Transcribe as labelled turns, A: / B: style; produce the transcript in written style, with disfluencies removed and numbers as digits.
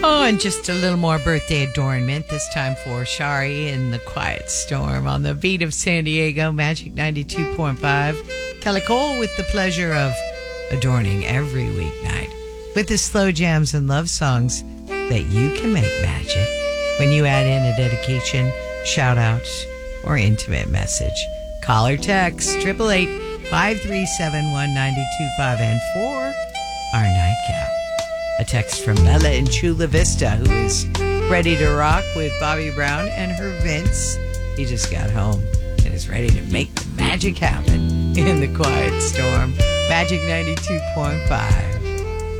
A: Oh, and just a little more birthday adornment, this time for Shari in the Quiet Storm on the beat of San Diego, Magic 92.5. Kelly Cole with the pleasure of adorning every weeknight with the slow jams and love songs that you can make magic when you add in a dedication, shout out, or intimate message. Call or text 888-537-1925 and for our nightcap. A text from Bella in Chula Vista, who is ready to rock with Bobby Brown and her Vince. He just got home and is ready to make the magic happen in the Quiet Storm. Magic 92.5.